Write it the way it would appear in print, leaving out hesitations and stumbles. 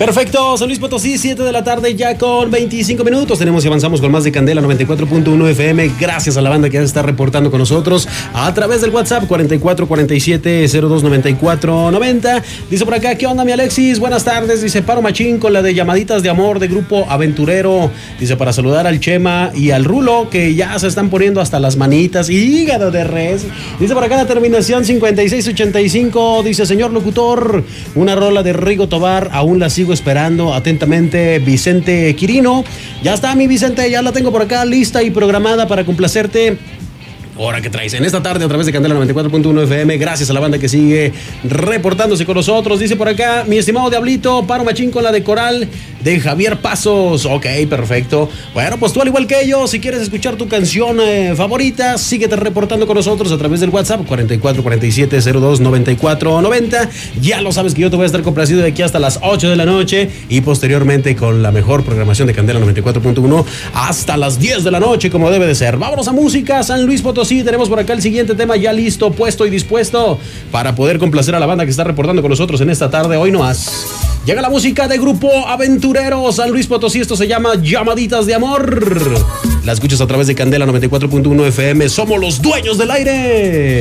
Perfecto, San Luis Potosí, 7 de la tarde ya con 25 minutos. Tenemos y avanzamos con más de Candela 94.1 FM. Gracias a la banda que ya está reportando con nosotros a través del WhatsApp 4447029490. Dice por acá, ¿qué onda mi Alexis? Buenas tardes, dice Paro Machín con la de llamaditas de amor de Grupo Aventurero. Dice para saludar al Chema y al Rulo que ya se están poniendo hasta las manitas. Hígado de res. Dice por acá la terminación 5685. Dice señor locutor, una rola de Rigo Tobar, aún la sigo esperando. Atentamente, Vicente Quirino. Ya está mi Vicente, ya la tengo por acá lista y programada para complacerte. Hora que traes en esta tarde a través de Candela 94.1 FM. Gracias a la banda que sigue reportándose con nosotros. Dice por acá, mi estimado Diablito, Paro Machín con la de Coral de Javier Pasos. Ok, perfecto. Bueno, pues tú al igual que ellos, si quieres escuchar tu canción favorita, síguete reportando con nosotros a través del WhatsApp 4447029490. Ya lo sabes que yo te voy a estar complacido de aquí hasta las 8 de la noche y posteriormente con la mejor programación de Candela 94.1 hasta las 10 de la noche como debe de ser. Vámonos a música, San Luis Potosí. Tenemos por acá el siguiente tema ya listo, puesto y dispuesto para poder complacer a la banda que está reportando con nosotros en esta tarde. Hoy no más. Llega la música de Grupo Aventurero San Luis Potosí. Esto se llama Llamaditas de Amor. La escuchas a través de Candela 94.1 FM. Somos los dueños del aire.